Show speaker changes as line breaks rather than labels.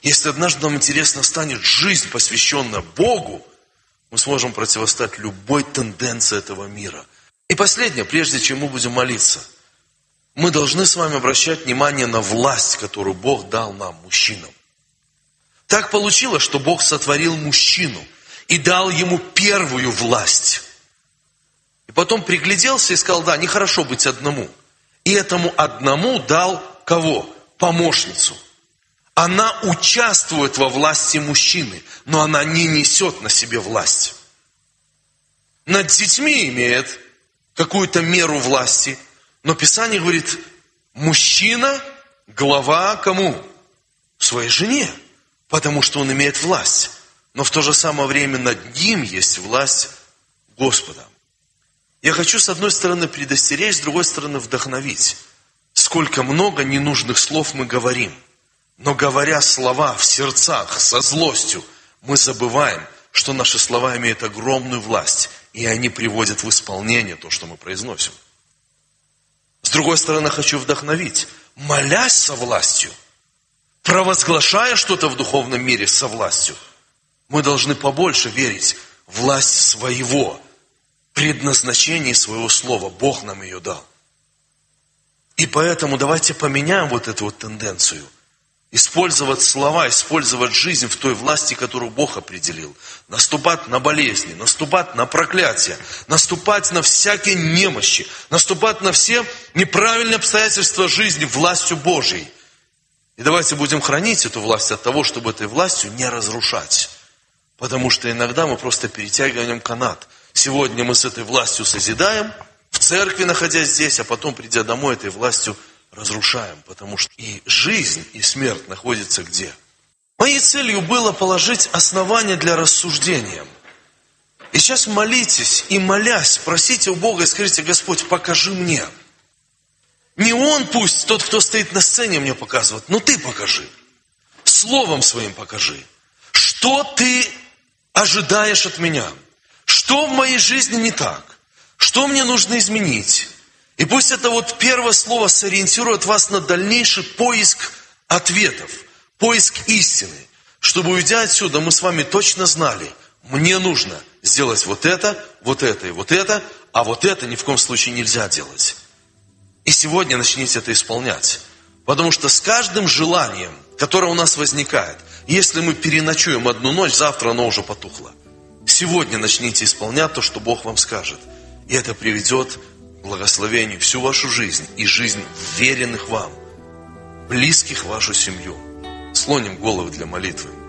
Если однажды нам интересно станет жизнь, посвященная Богу, мы сможем противостоять любой тенденции этого мира. И последнее, прежде чем мы будем молиться, мы должны с вами обращать внимание на власть, которую Бог дал нам, мужчинам. Так получилось, что Бог сотворил мужчину и дал ему первую власть. И потом пригляделся и сказал: да, нехорошо быть одному. И этому одному дал кого? Помощницу. Она участвует во власти мужчины, но она не несет на себе власть. Над детьми имеет какую-то меру власти, но Писание говорит, мужчина – глава кому? Своей жене, потому что он имеет власть. Но в то же самое время над ним есть власть Господа. Я хочу с одной стороны предостеречь, с другой стороны вдохновить. Сколько много ненужных слов мы говорим. Но говоря слова в сердцах со злостью, мы забываем, что наши слова имеют огромную власть, и они приводят в исполнение то, что мы произносим. С другой стороны, хочу вдохновить. Молясь со властью, провозглашая что-то в духовном мире со властью, мы должны побольше верить в власть своего предназначения, своего слова. Бог нам ее дал. И поэтому давайте поменяем вот эту вот тенденцию. Использовать слова, использовать жизнь в той власти, которую Бог определил. Наступать на болезни, наступать на проклятия, наступать на всякие немощи, наступать на все неправильные обстоятельства жизни властью Божьей. И давайте будем хранить эту власть от того, чтобы этой властью не разрушать. Потому что иногда мы просто перетягиваем канат. Сегодня мы с этой властью созидаем, в церкви находясь здесь, а потом, придя домой, этой властью разрушаем, потому что и жизнь, и смерть находятся где? Моей целью было положить основания для рассуждения. И сейчас молитесь и молясь, просите у Бога и скажите: Господь, покажи мне. Не Он пусть, тот, кто стоит на сцене, мне показывает, но Ты покажи. Словом Своим покажи. Что Ты ожидаешь от меня? Что в моей жизни не так? Что мне нужно изменить? И пусть это вот первое слово сориентирует вас на дальнейший поиск ответов, поиск истины, чтобы, уйдя отсюда, мы с вами точно знали, мне нужно сделать вот это и вот это, а вот это ни в коем случае нельзя делать. И сегодня начните это исполнять. Потому что с каждым желанием, которое у нас возникает, если мы переночуем одну ночь, завтра оно уже потухло. Сегодня начните исполнять то, что Бог вам скажет. И это приведет к благословению всю вашу жизнь и жизнь веренных вам, близких в вашу семью. Склоним головы для молитвы.